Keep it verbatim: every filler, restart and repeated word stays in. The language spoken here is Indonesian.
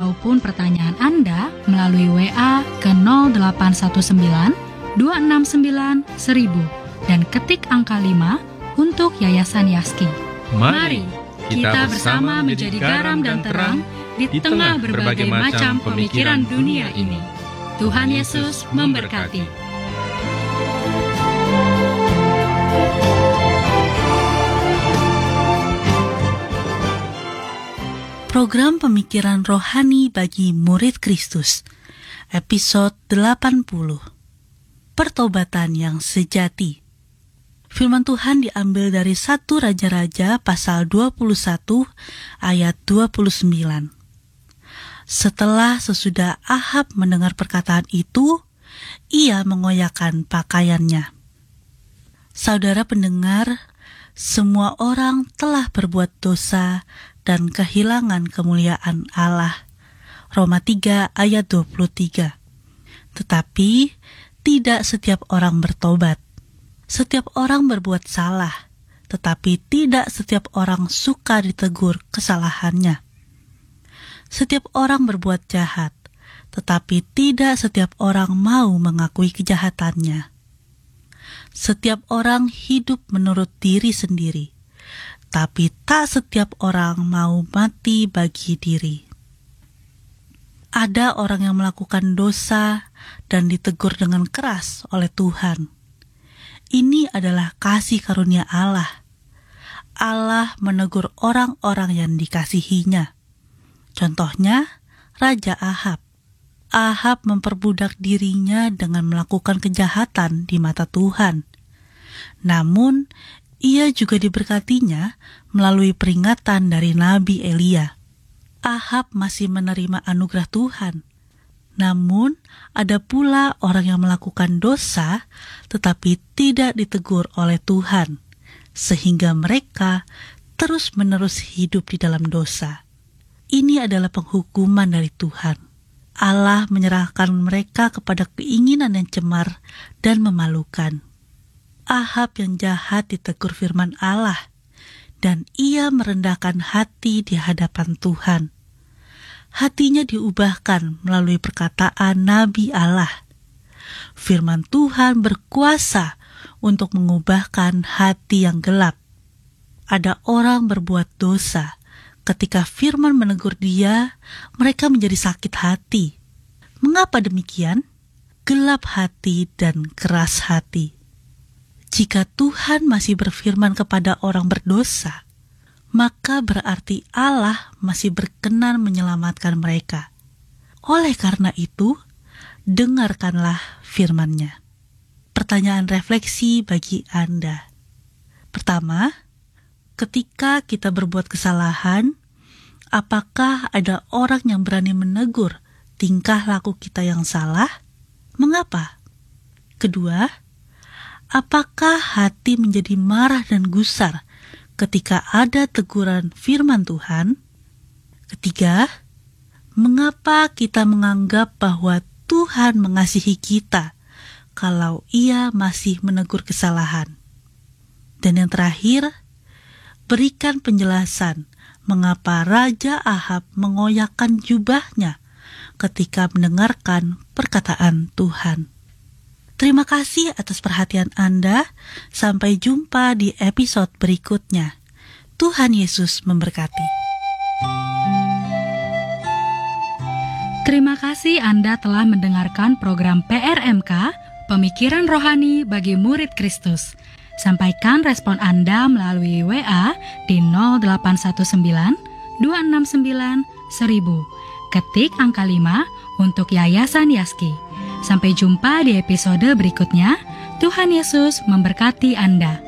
ataupun pertanyaan Anda melalui W A ke nol delapan satu sembilan dua enam sembilan seribu dan ketik angka lima untuk Yayasan Yaski. Mari kita bersama menjadi garam dan terang di tengah berbagai macam pemikiran dunia ini. Tuhan Yesus memberkati. Program Pemikiran Rohani bagi Murid Kristus, episode delapan puluh. Pertobatan yang sejati. Firman Tuhan diambil dari satu Raja-Raja pasal dua puluh satu ayat dua puluh sembilan. Setelah sesudah Ahab mendengar perkataan itu, ia mengoyakkan pakaiannya. Saudara pendengar, semua orang telah berbuat dosa dan kehilangan kemuliaan Allah. Roma tiga ayat dua puluh tiga. Tetapi tidak setiap orang bertobat. Setiap orang berbuat salah, tetapi tidak setiap orang suka ditegur kesalahannya. Setiap orang berbuat jahat, tetapi tidak setiap orang mau mengakui kejahatannya. Setiap orang hidup menurut diri sendiri, tapi tak setiap orang mau mati bagi diri. Ada orang yang melakukan dosa dan ditegur dengan keras oleh Tuhan. Ini adalah kasih karunia Allah. Allah menegur orang-orang yang dikasihinya. Contohnya, Raja Ahab. Ahab memperbudak dirinya dengan melakukan kejahatan di mata Tuhan. Namun, ia juga diberkatinya melalui peringatan dari Nabi Elia. Ahab masih menerima anugerah Tuhan. Namun, ada pula orang yang melakukan dosa tetapi tidak ditegur oleh Tuhan, sehingga mereka terus-menerus hidup di dalam dosa. Ini adalah penghukuman dari Tuhan. Allah menyerahkan mereka kepada keinginan yang cemar dan memalukan. Ahab yang jahat ditegur firman Allah, dan ia merendahkan hati di hadapan Tuhan. Hatinya diubahkan melalui perkataan Nabi Allah. Firman Tuhan berkuasa untuk mengubahkan hati yang gelap. Ada orang berbuat dosa, ketika firman menegur dia, mereka menjadi sakit hati. Mengapa demikian? Gelap hati dan keras hati. Jika Tuhan masih berfirman kepada orang berdosa, maka berarti Allah masih berkenan menyelamatkan mereka. Oleh karena itu, dengarkanlah firman-Nya. Pertanyaan refleksi bagi Anda. Pertama, ketika kita berbuat kesalahan, apakah ada orang yang berani menegur tingkah laku kita yang salah? Mengapa? Kedua, apakah hati menjadi marah dan gusar ketika ada teguran firman Tuhan? Ketiga, mengapa kita menganggap bahwa Tuhan mengasihi kita kalau Ia masih menegur kesalahan? Dan yang terakhir, berikan penjelasan mengapa Raja Ahab mengoyakkan jubahnya ketika mendengarkan perkataan Tuhan. Terima kasih atas perhatian Anda. Sampai jumpa di episode berikutnya. Tuhan Yesus memberkati. Terima kasih Anda telah mendengarkan program P R M K, Pemikiran Rohani bagi Murid Kristus. Sampaikan respon Anda melalui W A di nol delapan satu sembilan dua enam sembilan seribu. Ketik angka lima untuk Yayasan Yaski. Sampai jumpa di episode berikutnya. Tuhan Yesus memberkati Anda.